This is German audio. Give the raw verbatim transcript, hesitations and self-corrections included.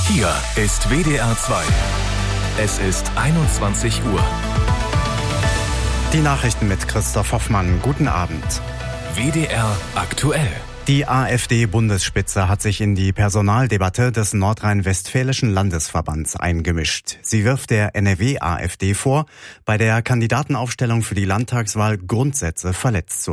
Hier ist W D R zwei. Es ist einundzwanzig Uhr. Die Nachrichten mit Christoph Hoffmann. Guten Abend. W D R aktuell. Die AfD-Bundesspitze hat sich in die Personaldebatte des Nordrhein-Westfälischen Landesverbands eingemischt. Sie wirft der N R W-AfD vor, bei der Kandidatenaufstellung für die Landtagswahl Grundsätze verletzt zu haben.